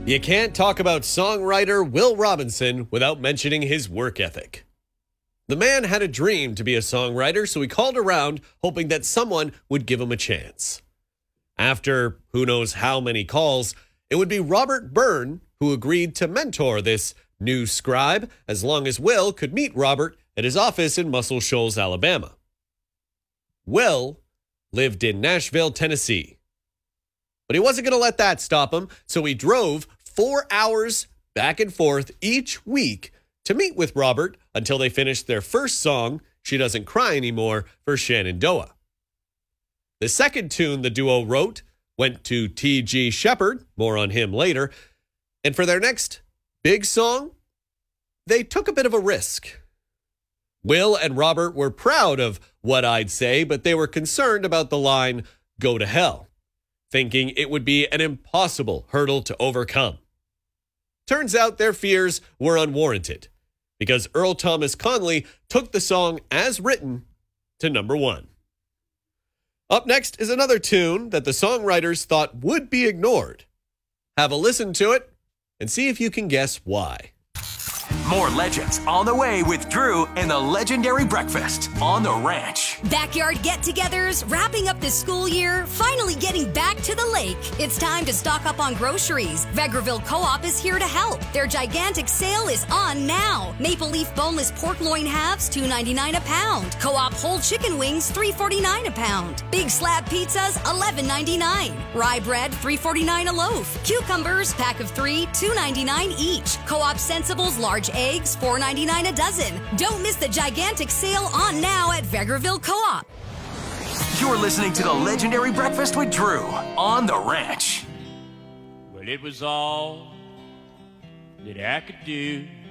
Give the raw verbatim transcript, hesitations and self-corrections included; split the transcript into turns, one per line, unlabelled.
You can't talk about songwriter Will Robinson without mentioning his work ethic. The man had a dream to be a songwriter, so he called around hoping that someone would give him a chance. After who knows how many calls, it would be Robert Byrne who agreed to mentor this new scribe as long as Will could meet Robert at his office in Muscle Shoals, Alabama. Will lived in Nashville, Tennessee. But he wasn't going to let that stop him, so he drove four hours back and forth each week to meet with Robert until they finished their first song, She Doesn't Cry Anymore, for Shenandoah. The second tune the duo wrote went to T G Sheppard, more on him later, and for their next big song, they took a bit of a risk. Will and Robert were proud of What I'd Say, but they were concerned about the line, "Go to hell," thinking it would be an impossible hurdle to overcome. Turns out their fears were unwarranted, because Earl Thomas Conley took the song as written to number one. Up next is another tune that the songwriters thought would be ignored. Have a listen to it and see if you can guess why.
More legends on the way with Drew and the legendary breakfast on the ranch.
Backyard get-togethers, wrapping up the school year, finally getting back to the lake. It's time to stock up on groceries. Vegreville Co-op is here to help. Their gigantic sale is on now. Maple Leaf boneless pork loin halves, two ninety-nine a pound. Co-op whole chicken wings, three forty-nine a pound. Big slab pizzas, eleven ninety-nine. Rye bread, three forty-nine a loaf. Cucumbers, pack of three, two ninety-nine each. Co-op Sensibles large eggs, four ninety-nine a dozen. Don't miss the gigantic sale on now at Vegreville Co-op.
You're listening to the legendary breakfast with Drew on the ranch.
Well, it was all that I could do